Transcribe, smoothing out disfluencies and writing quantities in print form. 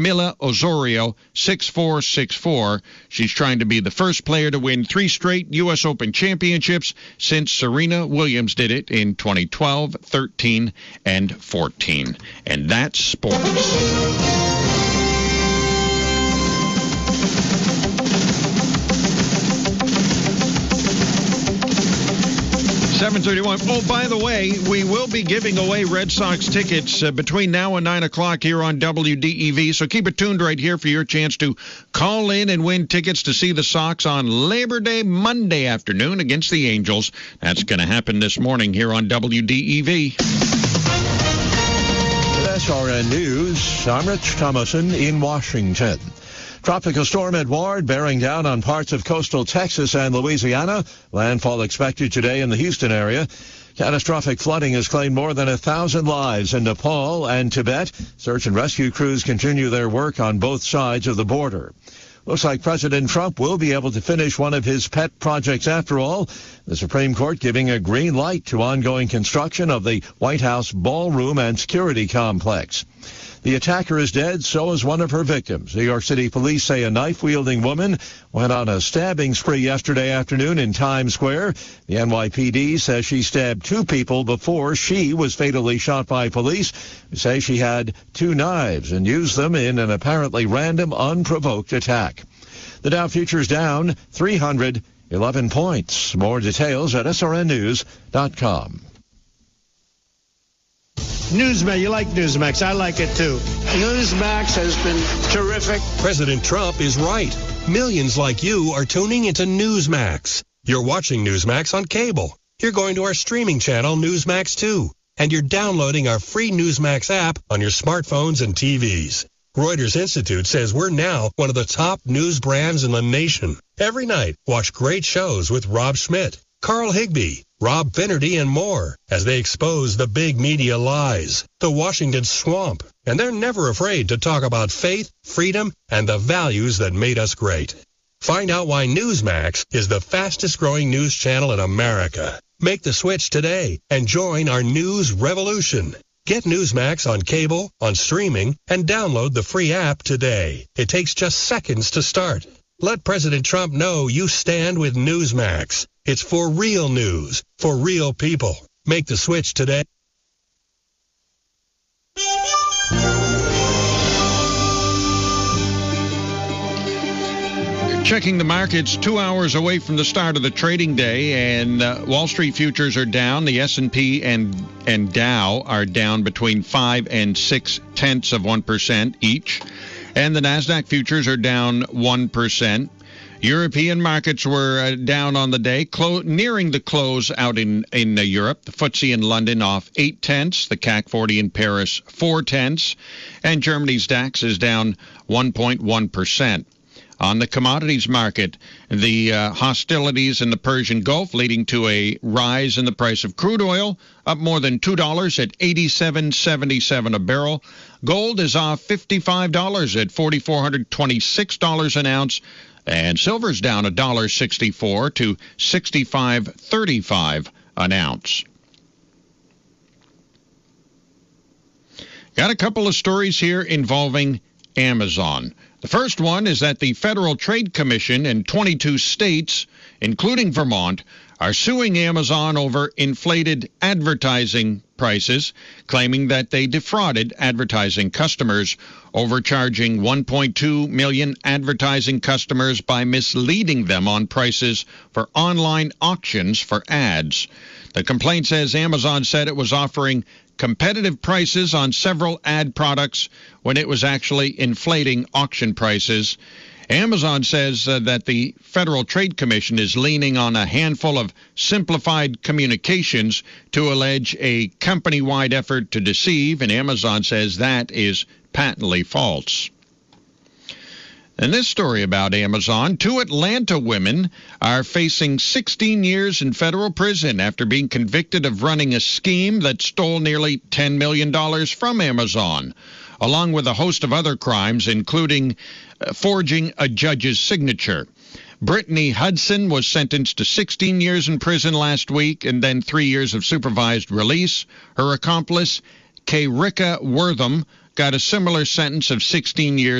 Mila Osorio, 6'4", 6'4". She's trying to be the first player to win 3 straight U.S. Open championships since Serena Williams did it in 2012, 13, and 14. And that's sports. 7:31. Oh, by the way, we will be giving away Red Sox tickets between now and 9 o'clock here on WDEV, so keep it tuned right here for your chance to call in and win tickets to see the Sox on Labor Day Monday afternoon against the Angels. That's going to happen this morning here on WDEV. SRN News, I'm Rich Thomason in Washington. Tropical storm Edouard bearing down on parts of coastal Texas and Louisiana. Landfall expected today in the Houston area. Catastrophic flooding has claimed more than 1,000 lives in Nepal and Tibet. Search and rescue crews continue their work on both sides of the border. Looks like President Trump will be able to finish one of his pet projects after all. The Supreme Court giving a green light to ongoing construction of the White House ballroom and security complex. The attacker is dead, so is one of her victims. New York City police say a knife-wielding woman went on a stabbing spree yesterday afternoon in Times Square. The NYPD says she stabbed 2 people before she was fatally shot by police, who say she had 2 knives and used them in an apparently random, unprovoked attack. The Dow futures down 311 points. More details at srnnews.com. Newsmax, you like Newsmax. I like it too. Newsmax has been terrific. President Trump is right. Millions like you are tuning into Newsmax. You're watching Newsmax on cable. You're going to our streaming channel, Newsmax 2. And you're downloading our free Newsmax app on your smartphones and TVs. Reuters Institute says we're now one of the top news brands in the nation. Every night, watch great shows with Rob Schmidt, Carl Higbee, Rob Finnerty, and more as they expose the big media lies, the Washington swamp. And they're never afraid to talk about faith, freedom, and the values that made us great. Find out why Newsmax is the fastest growing news channel in America. Make the switch today and join our news revolution. Get Newsmax on cable, on streaming, and download the free app today. It takes just seconds to start. Let President Trump know you stand with Newsmax. It's for real news, for real people. Make the switch today. Checking the markets 2 hours away from the start of the trading day, and Wall Street futures are down. The S&P and Dow are down between 5 and 0.6% each. And the NASDAQ futures are down 1%. European markets were down on the day, nearing the close out in Europe. The FTSE in London off 0.8. The CAC 40 in Paris 0.4. And Germany's DAX is down 1.1%. On the commodities market, the hostilities in the Persian Gulf leading to a rise in the price of crude oil, up more than $2 at $87.77 a barrel. Gold is off $55 at $4,426 an ounce. And silver's down $1.64 to $65.35 an ounce. Got a couple of stories here involving Amazon. The first one is that the Federal Trade Commission in 22 states, including Vermont, are suing Amazon over inflated advertising prices, claiming that they defrauded advertising customers, overcharging 1.2 million advertising customers by misleading them on prices for online auctions for ads. The complaint says Amazon said it was offering competitive prices on several ad products when it was actually inflating auction prices. Amazon says that the Federal Trade Commission is leaning on a handful of simplified communications to allege a company-wide effort to deceive, and Amazon says that is patently false. And this story about Amazon, 2 Atlanta women are facing 16 years in federal prison after being convicted of running a scheme that stole nearly $10 million from Amazon, along with a host of other crimes, including forging a judge's signature. Brittany Hudson was sentenced to 16 years in prison last week and then 3 years of supervised release. Her accomplice, Kayrika Wortham got a similar sentence of 16 years